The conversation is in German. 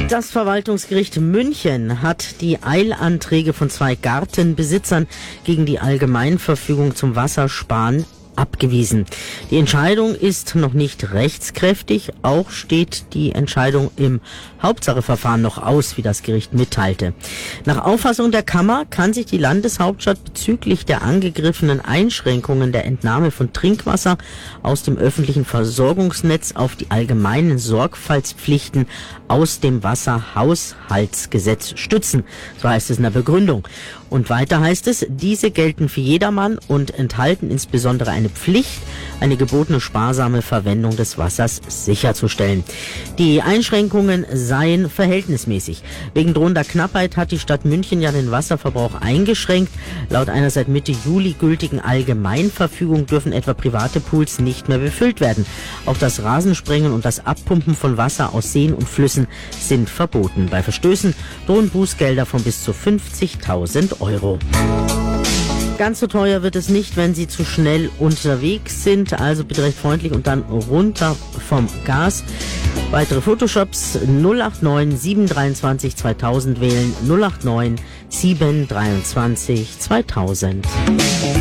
Das Verwaltungsgericht München hat die Eilanträge von 2 Gartenbesitzern gegen die Allgemeinverfügung zum Wassersparen abgewiesen. Die Entscheidung ist noch nicht rechtskräftig, auch steht die Entscheidung im Hauptsacheverfahren noch aus, wie das Gericht mitteilte. Nach Auffassung der Kammer kann sich die Landeshauptstadt bezüglich der angegriffenen Einschränkungen der Entnahme von Trinkwasser aus dem öffentlichen Versorgungsnetz auf die allgemeinen Sorgfaltspflichten aus dem Wasserhaushaltsgesetz stützen, so heißt es in der Begründung. Und weiter heißt es, diese gelten für jedermann und enthalten insbesondere eine Pflicht, eine gebotene sparsame Verwendung des Wassers sicherzustellen. Die Einschränkungen seien verhältnismäßig. Wegen drohender Knappheit hat die Stadt München ja den Wasserverbrauch eingeschränkt. Laut einer seit Mitte Juli gültigen Allgemeinverfügung dürfen etwa private Pools nicht mehr befüllt werden. Auch das Rasensprengen und das Abpumpen von Wasser aus Seen und Flüssen sind verboten. Bei Verstößen drohen Bußgelder von bis zu 50.000 Euro. Ganz so teuer wird es nicht, wenn Sie zu schnell unterwegs sind. Also bitte recht freundlich und dann runter vom Gas. Weitere Photoshops 089 723 2000 wählen, 089 723 2000.